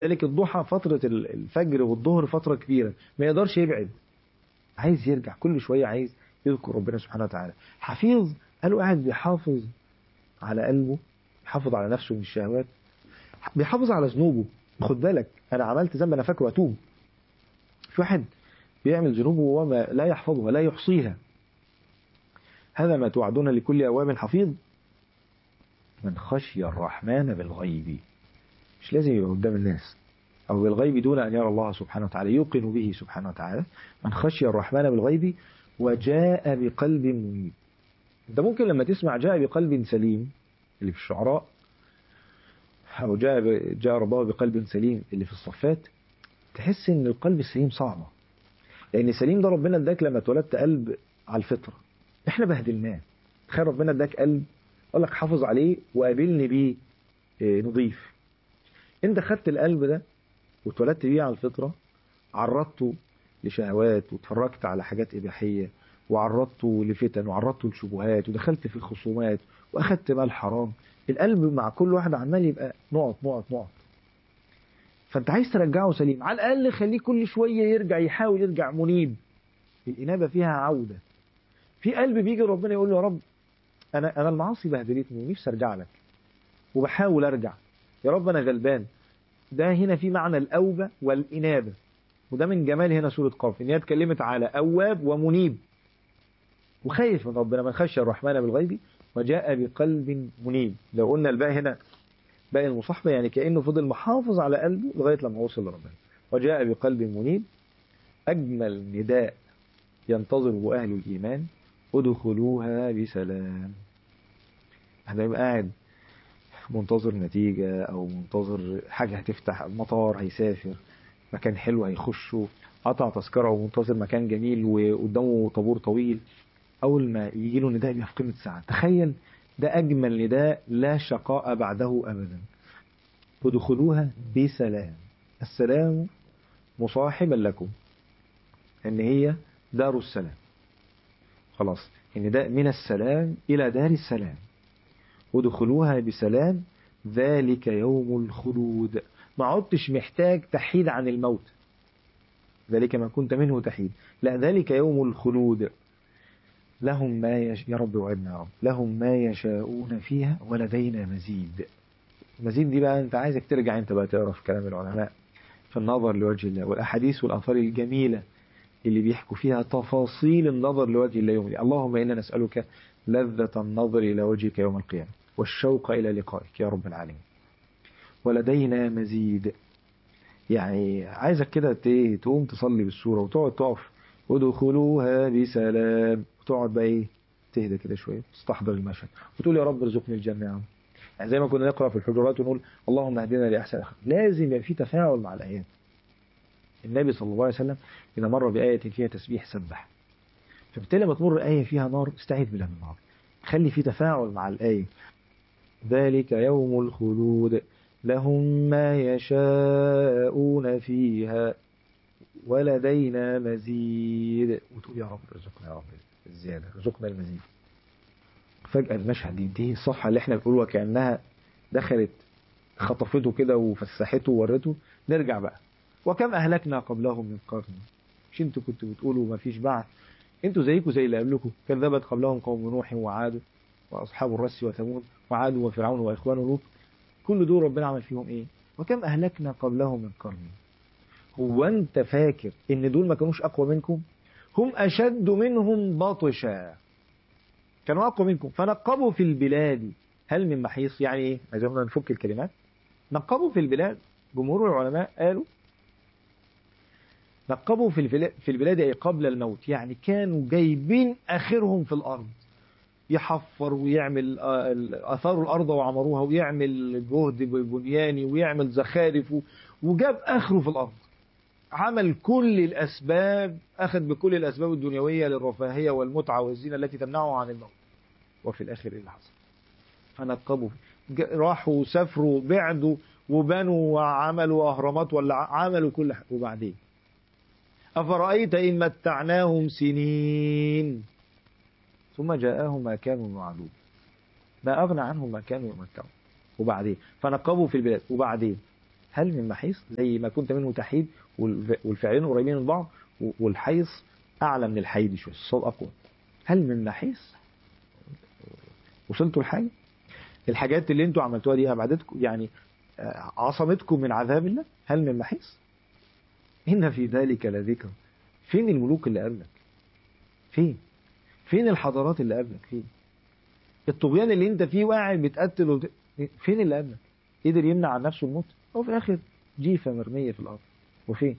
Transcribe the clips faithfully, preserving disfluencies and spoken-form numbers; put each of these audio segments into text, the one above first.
ذلك الضحى فترة الفجر والظهر فترة كبيرة، ما يقدرش يبعد، عايز يرجع كل شوية، عايز يذكر ربنا سبحانه وتعالى. حفيظ قالوا قاعد بيحافظ على قلبه، بيحافظ على نفسه من الشهوات، بيحافظ على ذنوبه. خد بالك، انا عملت ذنب انا فاكره اتوب. في واحد بيعمل ذنوبه وهو ما لا يحفظها لا يحصيها. هذا ما توعدون لكل أواب حفيظ من خشي الرحمن بالغيب. مش لازم يبقى قدام الناس، أو بالغيب دون أن يرى الله سبحانه وتعالى، يوقن به سبحانه وتعالى. من خشي الرحمن بالغيب وجاء بقلب منيب. انت ممكن لما تسمع جاء بقلب سليم اللي في الشعراء، أو جاء ب... جاء رباه بقلب سليم اللي في الصفات، تحس ان القلب السليم صعبة. لأن السليم ده ربنا اداك لما اتولدت قلب على الفطرة، احنا بهدلناه. تخيل ربنا اداك قلب قال لك حافظ عليه وقابلني بيه نضيف. انت خدت القلب ده واتولدت بيه على الفطرة، عرضته لشهوات واتفرجت على حاجات إباحية، وعرضته لفتن، وعرضته لشبهات، ودخلت في الخصومات، واخدت مال حرام. القلب مع كل واحد عمال يبقى نقط نقط نقط. فانت عايز ترجعه سليم، على الأقل خليه كل شوية يرجع، يحاول يرجع منيب. الإنابة فيها عودة. في قلب بيجي ربنا يقول له يا رب أنا أنا المعاصي بهدلتني ونفسي أرجع لك، وبحاول أرجع يا رب أنا غلبان. ده هنا في معنى الأوبة والإنابة، وده من جمال هنا سورة قاف إن هي اتكلمت على أواب ومنيب وخايف من ربنا. من خشي الرحمن بالغيب وجاء بقلب منيب. لو قلنا الباء هنا باء المصاحبة، يعني كأنه فضل محافظ على قلبه لغاية لما وصل لربنا. وجاء بقلب منيب. أجمل نداء ينتظره أهل الإيمان ادخلوها بسلام. احنا يبقى قاعد منتظر نتيجة أو منتظر حاجة هتفتح، مطار هيسافر، مكان حلو هيخشه، قطع تذكرة ومنتظر مكان جميل وقدامه طابور طويل، أول ما يجي له نداء يبقى في قمة السعادة. تخيل، ده أجمل نداء لا شقاء بعده أبدا. ادخلوها بسلام. السلام مصاحبا لكم، إن هي دار السلام. خلاص، النداء من السلام إلى دار السلام. ودخلوها بسلام ذلك يوم الخلود. ما عدتش محتاج تحيد عن الموت، ذلك ما كنت منه تحيد، لا، ذلك يوم الخلود. لهم ما يش... يا رب وعدنا يا رب. لهم ما يشاءون فيها ولدينا مزيد. مزيد دي بقى انت عايزك ترجع انت بقى تقرا في كلام العلماء في النظر لوجه الله، والأحاديث والآثار الجميلة اللي بيحكوا فيها تفاصيل النظر لوجه الله يوم القيامة. اللهم إنا نسألك لذة النظر إلى وجهك يوم القيامة والشوق إلى لقائك يا رب العالمين. ولدينا مزيد، يعني عايزك كده تقوم تصلي بالسورة وتقعد تقف ودخلوها بسلام، وتقعد بقى ايه تهدى كده شوية، تستحضر المشهد وتقول يا رب ارزقني الجنة يا عم. يعني زي ما كنا نقرأ في الحجرات ونقول اللهم اهدنا لأحسن الأخلاق. لازم يبقى في تفاعل مع الآيات. النبي صلى الله عليه وسلم إذا مر بآية فيها تسبيح سبح، فبالتالي لما تمر آية فيها نار استعيذ بالله من النار، خلي في تفاعل مع الآية. ذلك يوم الخلود لهم ما يشاءون فيها ولدينا مزيد. وتقول يا رب ارزقنا يا رب الزيادة، ارزقنا المزيد. فجأة المشهد ينتهي، الصفحة اللي احنا بنقولها كأنها دخلت خطفته كده وفسحته وورته. نرجع بقى. وكم أهلكنا قبلهم من قرن. مش انتوا كنتوا بتقولوا ما فيش بعث؟ انتوا زيكم زي اللي قبلكم، كذبت قبلهم قوم نوح وعاد وأصحاب الرس وثمود وعاد وفرعون وإخوان لوط. كل دول ربنا عمل فيهم ايه؟ وكم أهلكنا قبلهم من قرن. هو انت فاكر ان دول ما كانوش أقوى منكم؟ هم أشد منهم بطشا، كانوا أقوى منكم. فنقبوا في البلاد هل من محيص. يعني ايه؟ عايزين نفك الكلمات. نقبوا في البلاد، جمهور العلماء قالوا نقبوا في في البلاد أي قبل الموت، يعني كانوا جايبين آخرهم في الأرض، يحفر ويعمل أثاروا الأرض وعمروها ويعمل جهد بنياني ويعمل زخارف، وجاب آخره في الأرض. عمل كل الأسباب، أخذ بكل الأسباب الدنيوية للرفاهية والمتعة والزينة التي تمنعه عن الموت. وفي الآخر إيه اللي حصل؟ فنقبوا، راحوا سافروا بعدوا وبنوا وعملوا أهرامات ولا عملوا كل حاجة. وبعدين أفرأيت إن متعناهم سنين ثم جاءهم ما كانوا يوعدون ما أغنى عنهم ما كانوا يمتعون. وبعدين فنقبوا في البلاد. وبعدين هل من محيص؟ زي ما كنت منه تحيد والفعلين قريبين من بعض والحيص أعلى من الحيد شوية، الصوت أقوى. هل من محيص؟ وصلتوا الحاجة؟ الحاجات اللي انتوا عملتوها دي أبعدتكم يعني عصمتكم من عذاب الله؟ هل من محيص؟ إن في ذلك لذكر. فين الملوك اللي قبلك؟ فين؟ فين الحضارات اللي قبلك؟ فين؟ الطغيان اللي انت فيه وقاعد بتقتل وت... فين اللي قبلك؟ قدر يمنع عن نفسه الموت؟ هو في الآخر جيفة مرمية في الأرض. وفين؟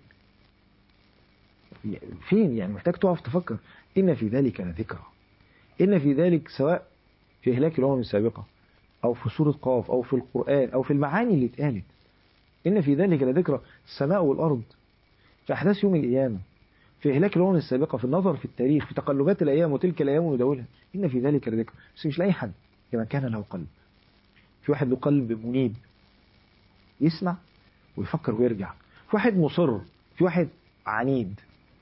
فين؟ يعني محتاج تقف تفكر. إن في ذلك لذكرى. إن في ذلك سواء في إهلاك الأمم السابقة أو في سورة قاف أو في القرآن أو في المعاني اللي اتقالت. إن في ذلك لذكرى. السماء والأرض، في أحداث يوم القيامة، في إهلاك الأمم السابقة، في النظر في التاريخ، في تقلبات الأيام وتلك الأيام نداولها. إن في ذلك لذكرى. بس مش لأي حد، لمن كان له قلب. في واحد له قلب منيب يسمع ويفكر ويرجع. في واحد مصر. في واحد عنيد.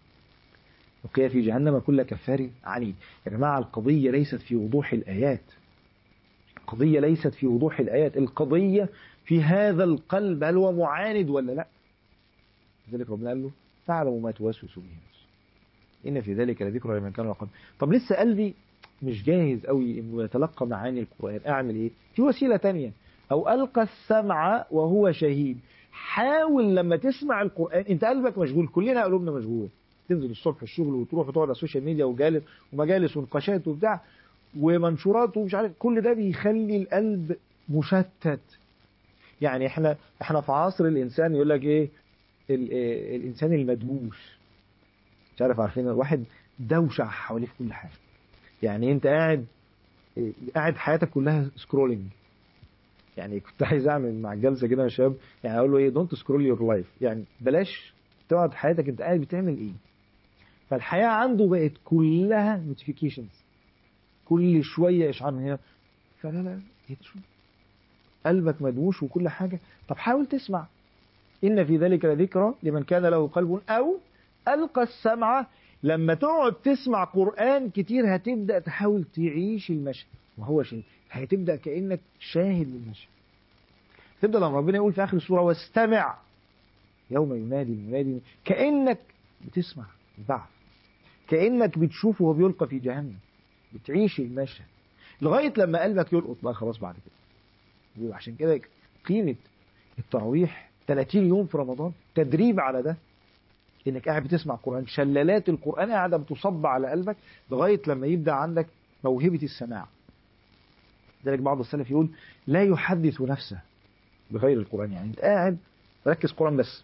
وقيا في جهنم كل كفار عنيد. يا جماعة القضية ليست في وضوح الآيات. القضية ليست في وضوح الآيات. القضية في هذا القلب، هل هو معاند ولا لا؟ لذلك ربنا قال له تعلم ما توسوس به نفسه. إن في ذلك لذكرى لمن كان له قلب. طب لسه قلبي مش جاهز قوي إنه يتلقى معاني القرآن، أعمل إيه؟ في وسيلة تانية. أو ألقى السمع وهو شهيد. حاول لما تسمع القرآن، أنت قلبك مشغول، كلنا قلوبنا مشغول. تنزل الصبح الشغل وتروح وتقعد على السوشيال ميديا وجالس ومجالس ونقاشات وبتاع ومنشورات ومش عارف، كل ده بيخلي القلب مشتت. يعني احنا احنا في عصر الانسان يقول لك ايه، إيه الانسان المدهوش. مش عارف، عارفين واحد دوشه حواليه في كل حاجه. يعني انت قاعد إيه قاعد حياتك كلها سكرولينج. يعني كنت عايز اعمل مع الجلسه كده يا شباب، يعني اقول له ايه، دونت سكرول يور لايف. يعني بلاش تقعد حياتك انت قاعد بتعمل ايه. فالحياه عنده بقت كلها نوتيفيكيشنز، كل شويه اشعار من هنا. فلا لا شو قلبك مدوش وكل حاجه. طب حاول تسمع. إن في ذلك لذكرى لمن كان له قلب أو ألقى السمع. لما تقعد تسمع قرآن كتير هتبدأ تحاول تعيش المشهد وهو شيء، هتبدأ كأنك شاهد للمشهد. تبدأ لما ربنا يقول في آخر السورة واستمع يوم ينادي المنادي، كأنك بتسمع البعث، كأنك بتشوفه وهو بيلقى في جهنم، بتعيش المشهد لغاية لما قلبك يلقط بقى خلاص بعد كده. عشان كده قيمة التراويح ثلاثين يوم في رمضان تدريب على ده، انك قاعد بتسمع قرآن، شلالات القرآن قاعدة بتصب على قلبك لغاية لما يبدأ عندك موهبة السماع. ذلك بعض السلف يقول لا يحدث نفسه بغير القرآن. يعني انت قاعد ركز قرآن بس.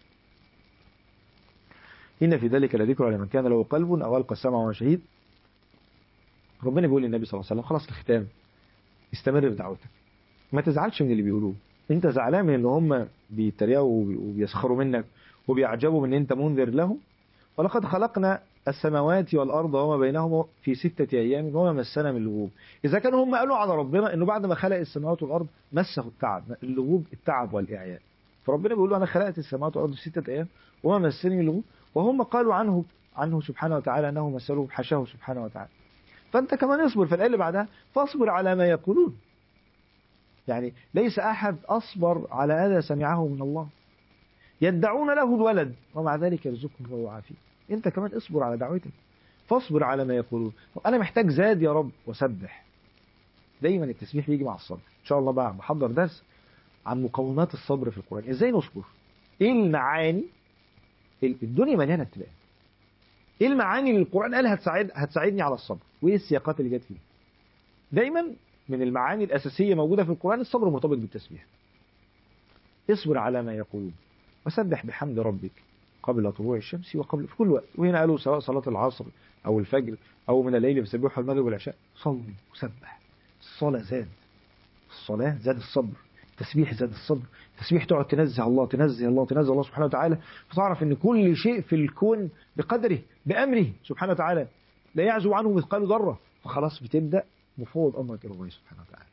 إن في ذلك لذكرى لمن كان له قلب أو ألقى السمع وهو شهيد. ربنا بيقول للنبي صلى الله عليه وسلم خلاص الختام، استمر في دعوتك، ما تزعلش من اللي بيقولوه. انت زعلان من ان هم بيتريقوا وبيسخروا منك وبيعجبوا من ان انت منذر لهم. ولقد خلقنا السماوات والارض وما بينهما في ستة ايام وما مسنا من لغوب. اذا كانوا هم قالوا على ربنا انه بعد ما خلق السماوات والارض مسه التعب، اللغوب التعب والاعياء، فربنا بيقول له انا خلقت السماوات والارض في ستة ايام وما مسني من لغوب، وهم قالوا عنه عنه سبحانه وتعالى انه مسله، حشاه سبحانه وتعالى. فانت كمان اصبر. في الآية اللي بعدها فاصبر على ما يقولون. يعني ليس أحد أصبر على أذى سمعه من الله. يدعون له الولد ومع ذلك يرزقهم ويعافيه. أنت كمان اصبر على دعوتك، فاصبر على ما يقولون. أنا محتاج زاد يا رب وسبح. دايما التسبيح بيجي مع الصبر. إن شاء الله بقى بحضر درس عن مقومات الصبر في القرآن، إزاي نصبر، إيه المعاني. الدنيا مليانة ابتلاء، إيه المعاني اللي القرآن قال هتساعد هتساعدني على الصبر، وإيه السياقات اللي جت فيه. دايما من المعاني الأساسية موجودة في القرآن الصبر مرتبط بالتسبيح. اصبر على ما يقولون وسبح بحمد ربك قبل طلوع الشمس وقبل، في كل وقت. وهنا قالوا سواء صلاة العصر أو الفجر أو من الليل فسبحوا المغرب والعشاء، صلي وسبح. الصلاة زاد، الصلاة زاد الصبر، التسبيح زاد الصبر. التسبيح تقعد تنزه الله تنزه الله تنزه الله سبحانه وتعالى، فتعرف ان كل شيء في الكون بقدره بأمره سبحانه وتعالى، لا يعزو عنه مثقال ذرة. فخلاص بتبدأ مفوض أمرك إلى الله سبحانه وتعالى.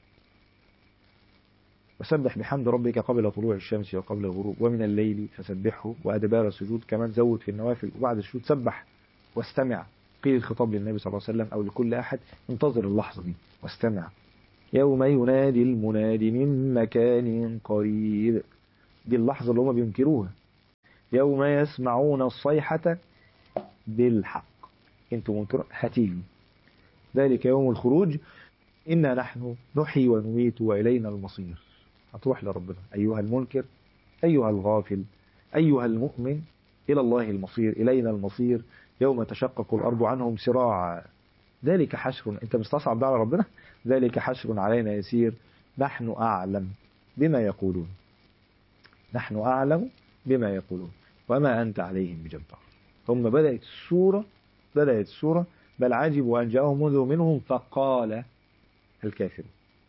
وسبح بحمد ربك قبل طلوع الشمس وقبل الغروب ومن الليل فسبحه وأدبار السجود. كمان زود في النوافل وبعد السجود سبح واستمع. قيل الخطاب للنبي صلى الله عليه وسلم أو لكل أحد، انتظر اللحظة دي واستمع. يوم ينادي المنادي من مكان قريب دي اللحظة اللي هم بينكروها. يوم يسمعون الصيحة بالحق، انتوا منكرون هتيجي، ذلك يوم الخروج إنا نحن نحيي ونميت وإلينا المصير. هتروح لربنا أيها المنكر، أيها الغافل، أيها المؤمن، إلى الله المصير، إلينا المصير يوم تشقق الأرض عنهم سراعا. ذلك حشر، أنت مستصعب ده على ربنا؟ ذلك حشر علينا يسير نحن أعلم بما يقولون، نحن أعلم بما يقولون وما أنت عليهم بجبار. هم بدأت السورة بدأت السورة بل عجبوا أن جاءهم منذر منهم فقال الكافرون.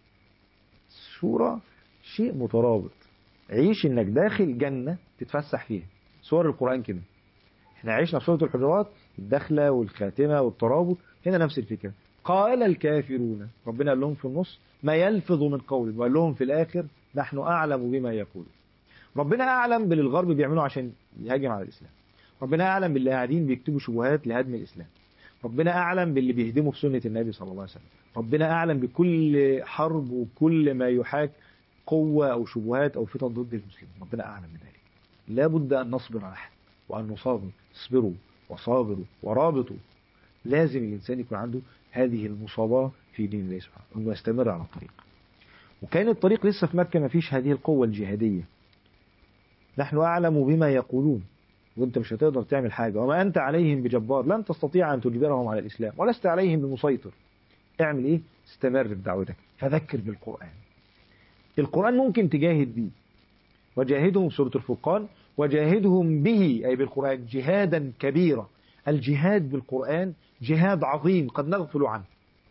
السورة شيء مترابط، عيش إنك داخل جنة تتفسح فيها. سور القرآن كده، احنا عيشنا في سورة الحجرات الدخلة والخاتمة والترابط، هنا نفس الفكرة. قال الكافرون، ربنا قال لهم في النص ما يلفظ من قول، وقال لهم في الآخر نحن أعلم بما يقول. ربنا أعلم باللي الغرب بيعملوا عشان يهاجم على الإسلام، ربنا أعلم باللي قاعدين بيكتبوا شبهات لهدم الإسلام، ربنا أعلم باللي بيهدموا في سنة النبي صلى الله عليه وسلم، ربنا أعلم بكل حرب وكل ما يحاك قوة أو شبهات أو فتن ضد المسلمين، ربنا أعلم بذلك. لا بد أن نصبر نحن وأن نصابر، اصبروا وصابروا ورابطوا. لازم الإنسان يكون عنده هذه المصابرة في دين الله سبحانه وأنه يستمر على الطريق. وكان الطريق لسه في مكة ما فيش هذه القوة الجهادية. نحن أعلم بما يقولون، وانت مش هتقدر تعمل حاجة. وما أنت عليهم بجبار، لن تستطيع أن تجبرهم على الإسلام ولست عليهم بمسيطر. اعمل إيه؟ استمر بدعوتك، فذكر بالقرآن. القرآن ممكن تجاهد به، وجاهدهم سورة الفرقان، وجاهدهم به أي بالقرآن جهادا كبيرا. الجهاد بالقرآن جهاد عظيم قد نغفل عنه.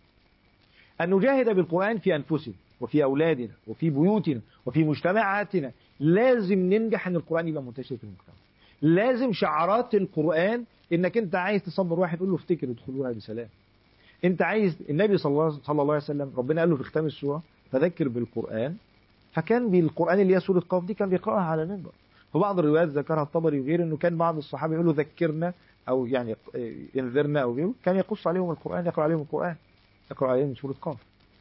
أن نجاهد بالقرآن في أنفسنا وفي أولادنا وفي بيوتنا وفي مجتمعاتنا. لازم ننجح أن القرآن يبقى منتشر في المجتمع. لازم شعارات القرآن، إنك أنت عايز تصبر واحد قول له افتكر ادخلوها بسلام. أنت عايز، النبي صلى الله, صلى الله عليه وسلم ربنا قال له في ختام السورة فذكر بالقرآن، فكان بالقرآن اللي هي سورة قاف دي كان بيقرأها على المنبر. فبعض الروايات ذكرها الطبري وغيره انه كان بعض الصحابه يقولوا ذكرنا او يعني انذرنا او غيره، كان يقص عليهم القرآن، يقرأ عليهم القرآن، يقرأ عليهم سورة قاف.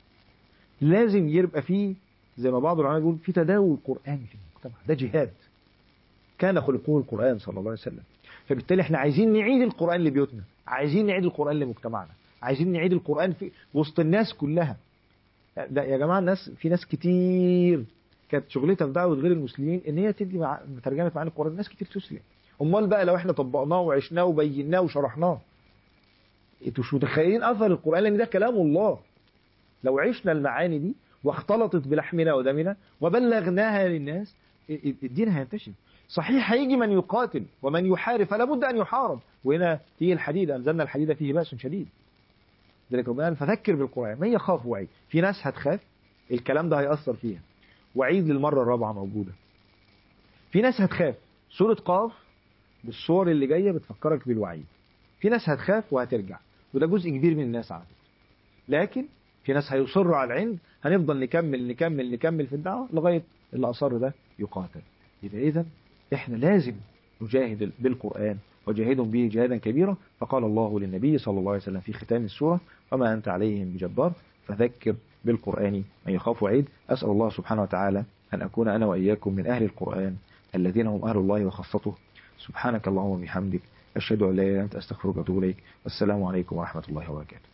لازم يبقى فيه زي ما بعض العلماء يقول في تداول قرآني في المجتمع، ده جهاد. كان خلقه القرآن صلى الله عليه وسلم. فبالتالي احنا عايزين نعيد القرآن لبيوتنا، عايزين نعيد القرآن لمجتمعنا، عايزين نعيد القرآن في وسط الناس كلها. لا يا جماعة، الناس في ناس كتير كانت شغلتها في دعوة غير المسلمين ان هي تدي مع... ترجمة معاني القرآن، ناس كتير تسلم. امال بقى لو احنا طبقناه وعشناه وبيناه وشرحناه، انتوا مش متخيلين اثر القرآن، لان ده كلام الله. لو عشنا المعاني دي واختلطت بلحمنا ودمنا وبلغناها للناس، الدين هينتشر. صحيح هيجي من يقاتل ومن يحارب، فلا بد ان يحارب. وهنا تيجي الحديد، انزلنا الحديد فيه باس شديد. ذلك ربنا قال فذكر بالقرآن من يخاف وعيد. في ناس هتخاف الكلام ده هيأثر فيها، وعيد للمرة الرابعة موجودة. في ناس هتخاف، سورة قاف بالصور اللي جاية بتفكرك بالوعيد. في ناس هتخاف وهترجع، وده جزء كبير من الناس على فكرة. لكن في ناس هيصروا على العند، هنفضل نكمل نكمل نكمل في الدعوة لغاية اللي أصر ده يقاتل. يبقى إذن إحنا لازم نجاهد بالقرآن وجاهدهم به جهادا كبيرا. فقال الله للنبي صلى الله عليه وسلم في ختام السورة وما أنت عليهم بجبار فذكر بالقرآن من يخاف وعيد. أسأل الله سبحانه وتعالى أن أكون أنا وإياكم من أهل القرآن الذين هم أهل الله وخاصته. سبحانك اللهم وبحمدك أشهد أن لا إله إلا أنت أستغفرك وأتوب إليك. والسلام عليكم ورحمة الله وبركاته.